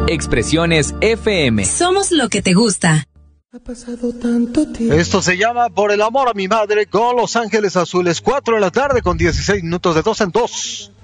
Expresiones FM. Somos lo que te gusta. Ha pasado tanto tiempo. Esto se llama Por el amor a mi madre con Los Ángeles Azules. 4 de la tarde con 16 minutos de 2 en 2.